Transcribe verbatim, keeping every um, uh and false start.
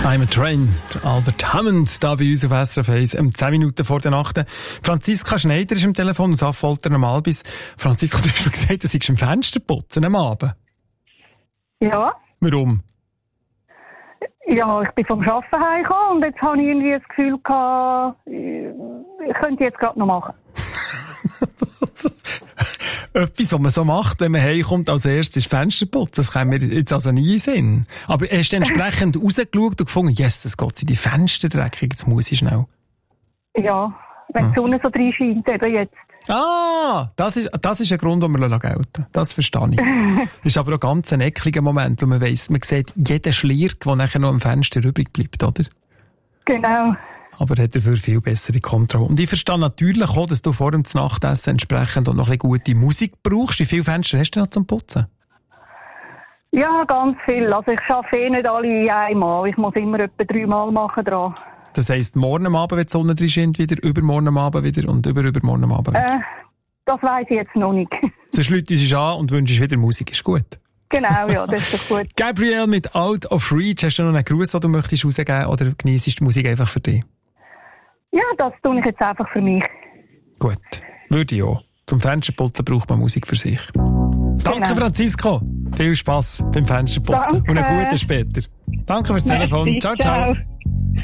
I'm a Train, der Albert Hammond, da bei uns auf S R F eins, um zehn Minuten vor der Nacht. Franziska Schneider ist am Telefon aus Affolter am Albis. Franziska, du hast mir gesagt, du seist im Fenster putzen am Abend. Ja. Warum? Ja, ich bin vom Arbeiten heimgekommen und jetzt habe ich irgendwie das Gefühl gehabt, ich könnte jetzt gerade noch machen. Etwas, was man so macht, wenn man heimkommt, als erstes ist Fenster putzen. Das kommt mir jetzt also nie in den Sinn. Aber hast du entsprechend rausgeschaut und gefunden, yes, es geht in die Fenster dreckig, jetzt muss ich schnell. Ja, wenn die Sonne so rein scheint, eben jetzt. Ah, das ist, das ist ein Grund, den wir gelten lassen. Das verstehe ich. Das ist aber auch ganz ein ekliger Moment, wo man weiss, man sieht jeden Schlirk, der nachher noch am Fenster übrig bleibt, oder? Genau. Aber hat dafür viel bessere Kontrolle. Und ich verstehe natürlich auch, dass du vor dem Nachtessen entsprechend auch noch ein bisschen gute Musik brauchst. Wie viele Fenster hast du noch zum Putzen? Ja, ganz viel. Also ich arbeite eh nicht alle einmal. Ich muss immer etwa dreimal machen dran. Das heisst, morgen am Abend, wenn die Sonne drin scheint, wieder, übermorgen am Abend wieder und überübermorgen am Abend wieder? Äh, das weiss ich jetzt noch nicht. Sonst läutest du uns an und wünschst wieder Musik. Ist gut. Genau, ja, das ist doch gut. Gabrielle mit Out of Reach. Hast du noch einen Gruß, den du möchtest rausgeben oder genießt du die Musik einfach für dich? Ja, das tue ich jetzt einfach für mich. Gut, würde ich auch. Zum Fensterputzen braucht man Musik für sich. Danke, genau. Francisco. Viel Spass beim Fensterputzen. Danke. Und einen guten später. Danke fürs Telefon. Merci. Ciao, ciao. ciao.